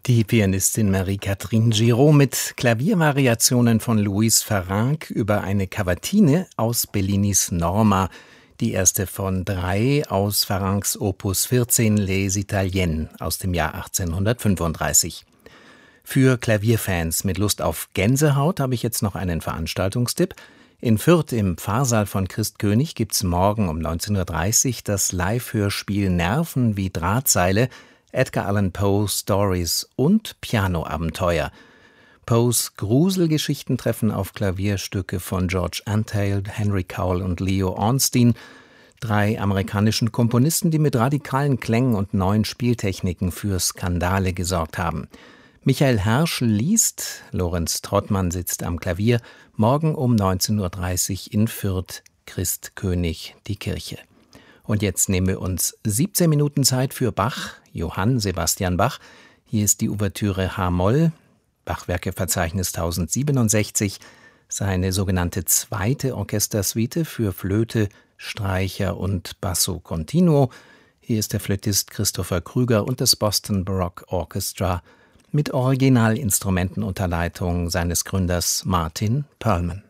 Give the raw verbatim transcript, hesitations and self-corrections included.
Die Pianistin Marie-Catherine Giraud mit Klaviervariationen von Luis Farrenc über eine Cavatine aus Bellinis Norma, die erste von drei aus Farrencs Opus vierzehn Les Italiennes aus dem Jahr achtzehnhundertfünfunddreißig. Für Klavierfans mit Lust auf Gänsehaut habe ich jetzt noch einen Veranstaltungstipp. In Fürth im Pfarrsaal von Christ König gibt's morgen um neunzehn Uhr dreißig das Live-Hörspiel Nerven wie Drahtseile, Edgar Allan Poe Stories und Pianoabenteuer. Poes Gruselgeschichten treffen auf Klavierstücke von George Antheil, Henry Cowell und Leo Ornstein, drei amerikanischen Komponisten, die mit radikalen Klängen und neuen Spieltechniken für Skandale gesorgt haben. Michael Herschel liest, Lorenz Trottmann sitzt am Klavier, morgen um neunzehn Uhr dreißig in Fürth, Christ König, die Kirche. Und jetzt nehmen wir uns siebzehn Minuten Zeit für Bach, Johann Sebastian Bach. Hier ist die Ouvertüre H-Moll, Bachwerkeverzeichnis tausendsiebenundsechzig, seine sogenannte zweite Orchestersuite für Flöte, Streicher und Basso Continuo. Hier ist der Flötist Christopher Krüger und das Boston Baroque Orchestra mit Originalinstrumenten unter Leitung seines Gründers Martin Perlman.